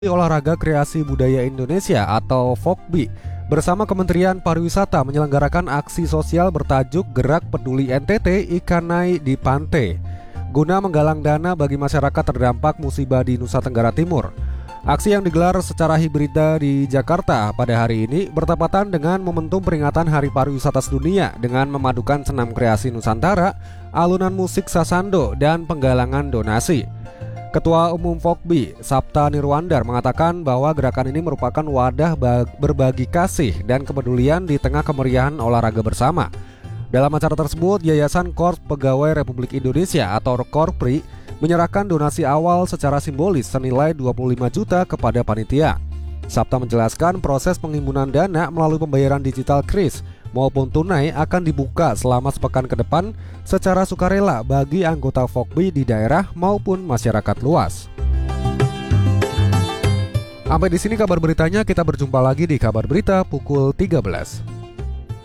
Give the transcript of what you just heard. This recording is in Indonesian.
Olahraga Kreasi Budaya Indonesia atau FOKBI bersama Kementerian Pariwisata menyelenggarakan aksi sosial bertajuk Gerak Peduli NTT Ikanai di Pantai guna menggalang dana bagi masyarakat terdampak musibah di Nusa Tenggara Timur. Aksi yang digelar secara hibrida di Jakarta pada hari ini bertepatan dengan momentum peringatan Hari Pariwisata Sedunia dengan memadukan senam kreasi Nusantara, alunan musik sasando, dan penggalangan donasi. Ketua Umum FOKBI, Sapta Nirwandar, mengatakan bahwa gerakan ini merupakan wadah berbagi kasih dan kepedulian di tengah kemeriahan olahraga bersama. Dalam acara tersebut, Yayasan Korps Pegawai Republik Indonesia atau Korpri menyerahkan donasi awal secara simbolis senilai 25 juta kepada panitia. Sapta menjelaskan proses pengimbunan dana melalui pembayaran digital kris maupun tunai akan dibuka selama sepekan ke depan secara sukarela bagi anggota FOKBI di daerah maupun masyarakat luas. Sampai di sini kabar beritanya, kita berjumpa lagi di kabar berita pukul 13.